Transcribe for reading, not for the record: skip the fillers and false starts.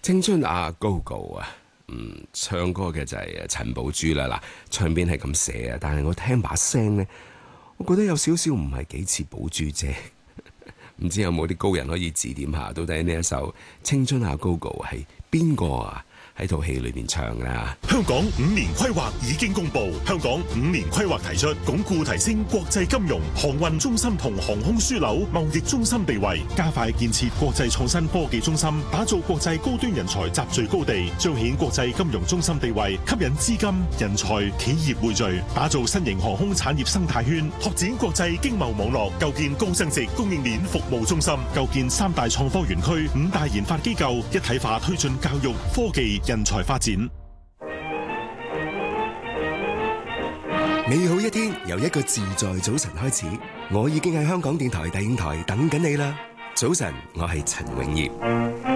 青春啊 Go Go 啊，唱歌嘅就係陳寶珠啦。嗱，唱片係咁寫啊，但係我聽把聲呢，我覺得有少少唔係幾似寶珠姐。唔知有冇啲高人可以指點下，到底呢一首《青春啊 Go Go》係邊個啊喺套戲裏面唱啦？ 香港5年規劃已經公布，香港5年規劃提出鞏固提升國際金融、航運中心同航空樞紐貿易中心地位，加快建設國際創新科技中心，打造國際高端人才集聚高地，彰顯國際金融中心地位，吸引資金、人才、企業匯聚，打造新型航空產業生態圈，拓展國際經貿網絡，構建高增值供應鏈服務中心，構建3大創科園區、5大研發機構，一體化推進教育、科技、人才發展。 美好一天由一個自在早晨開始，我已經喺香港電台第5台等緊你啦。早晨，我係陳永業。